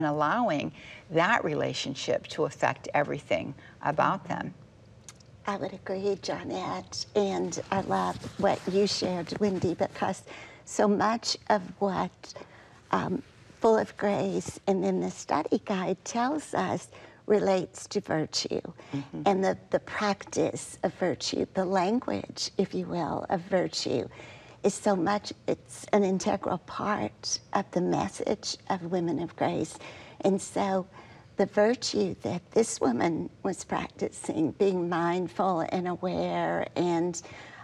allowing that relationship to affect everything about them. I would agree, Johnette, and I love what you shared, Wendy, because so much of what Full of Grace and then the study guide tells us relates to virtue and the practice of virtue, the language, if you will, of virtue is so much, it's an integral part of the message of Women of Grace. And so the virtue that this woman was practicing, being mindful and aware and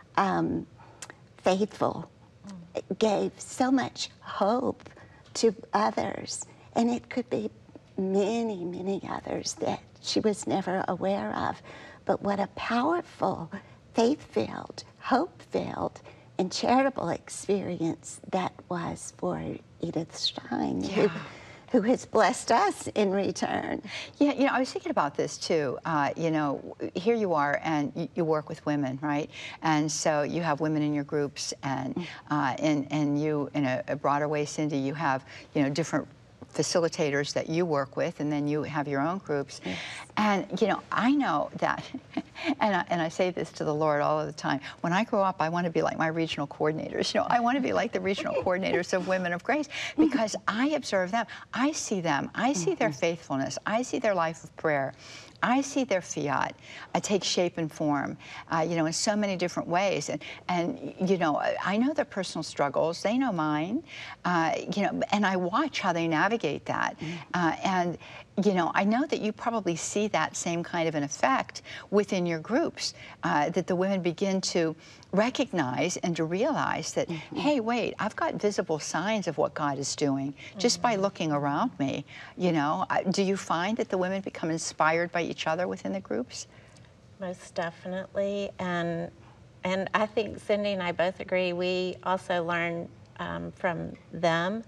faithful, gave so much hope to others. And it could be many, many others that she was never aware of. But what a powerful, faith-filled, hope-filled, and charitable experience that was for Edith Stein, who has blessed us in return. Yeah, you know, I was thinking about this too. You know, here you are, and you work with women, right? And so you have women in your groups, and you, in a broader way, Cindy, you have, you know, different facilitators that you work with, and then you have your own groups. Yes. And, you know, I know that, and I say this to the Lord all of the time, when I grow up, I want to be like my regional coordinators. You know, I want to be like the regional coordinators of Women of Grace, because I observe them. I see them. I see their faithfulness. I see their life of prayer. I see their fiat take shape and form, you know, in so many different ways. And you know, I know their personal struggles. They know mine, you know, and I watch how they navigate that. And, you know, I know that you probably see that same kind of an effect within your groups, that the women begin to recognize and to realize that, hey, wait, I've got visible signs of what God is doing just by looking around me. You know, do you find that the women become inspired by each other within the groups? Most definitely, and I think Cindy and I both agree. We also learn from them,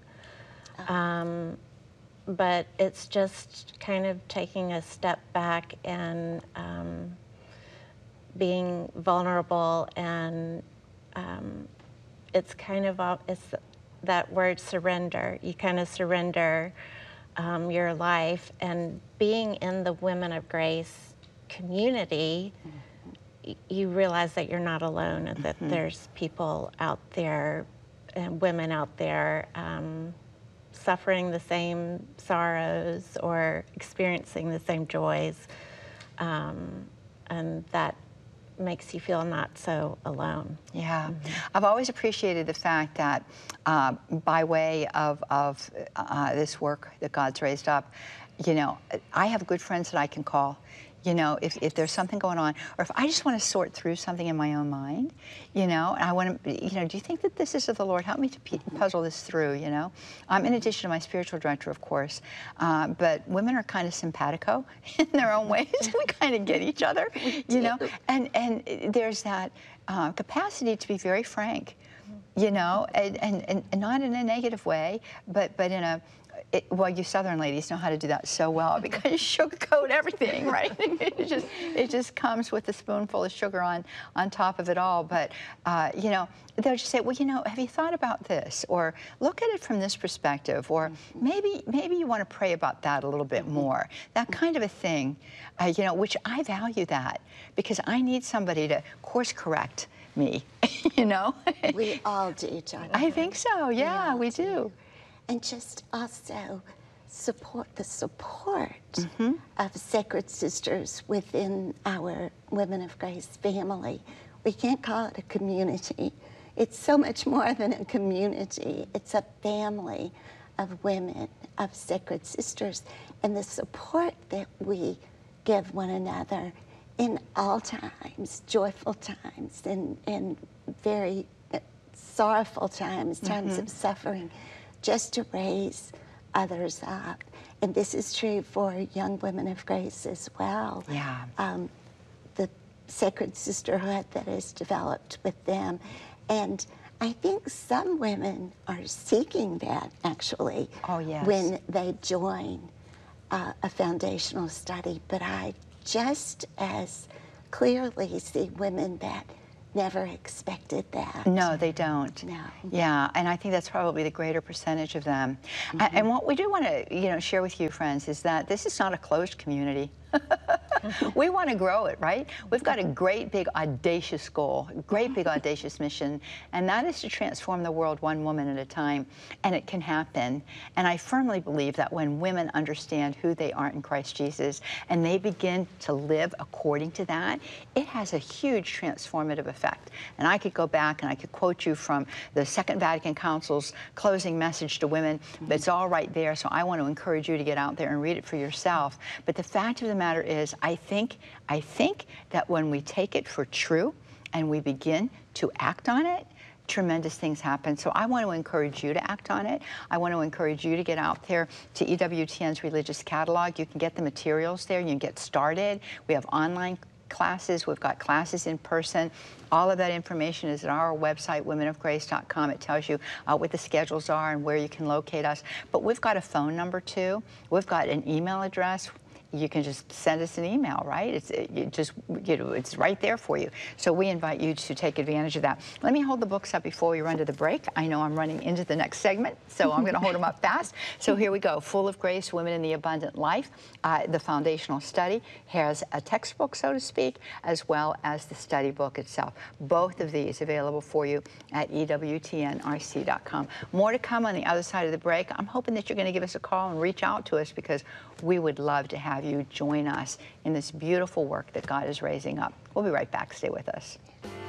but it's just kind of taking a step back and being vulnerable, and it's kind of it's that word surrender. You kind of surrender your life, and being in the Women of Grace community, you realize that you're not alone, and that there's people out there and women out there suffering the same sorrows or experiencing the same joys, and that makes you feel not so alone. Yeah. I've always appreciated the fact that by way of this work that God's raised up, you know, I have good friends that I can call. You know, if there's something going on, or if I just want to sort through something in my own mind, you know, and I want to, you know, do you think that this is of the Lord? Help me to puzzle this through, you know. In addition to my spiritual director, of course, but women are kind of simpatico in their own ways. We kind of get each other, you know, and there's that capacity to be very frank, you know, and not in a negative way, but in a, well, you Southern ladies know how to do that so well, because you sugarcoat everything, right? It just comes with a spoonful of sugar on top of it all. But you know, they'll just say, well, you know, have you thought about this? Or look at it from this perspective. Or maybe you want to pray about that a little bit more. That kind of a thing, you know, which I value that, because I need somebody to course correct me, you know? We all do, John. I think so, yeah, we do. And just also support the support of Sacred Sisters within our Women of Grace family. We can't call it a community. It's so much more than a community. It's a family of women, of Sacred Sisters, and the support that we give one another in all times, joyful times, and very sorrowful times, times of suffering, just to raise others up. And this is true for young Women of Grace as well. Yeah. The sacred sisterhood that is developed with them. And I think some women are seeking that, actually, when they join a foundational study. But I just as clearly see women that never expected that. No, they don't. No. Yeah, and I think that's probably the greater percentage of them. And what we do want to, share with you, friends, is that this is not a closed community. We want to grow it, right? We've got a great big audacious goal, great big audacious mission, and that is to transform the world one woman at a time, and it can happen. And I firmly believe that when women understand who they are in Christ Jesus and they begin to live according to that, it has a huge transformative effect. And I could go back and I could quote you from the Second Vatican Council's closing message to women. It's all right there, so I want to encourage you to get out there and read it for yourself. But the fact of the matter is, I think that when we take it for true and we begin to act on it, tremendous things happen. So I want to encourage you to act on it. I want to encourage you to get out there to EWTN's Religious Catalog. You can get the materials there. You can get started. We have online classes. We've got classes in person. All of that information is at our website, womenofgrace.com. It tells you what the schedules are and where you can locate us. But we've got a phone number too. We've got an email address. You can just send us an email, right? It's right there for you. So we invite you to take advantage of that. Let me hold the books up before we run to the break. I know I'm running into the next segment, so I'm going to hold them up fast. So here we go. Full of Grace, Women in the Abundant Life. The foundational study has a textbook, so to speak, as well as the study book itself. Both of these available for you at EWTNRC.com. More to come on the other side of the break. I'm hoping that you're going to give us a call and reach out to us, because we would love to have you join us in this beautiful work that God is raising up. We'll be right back. Stay with us.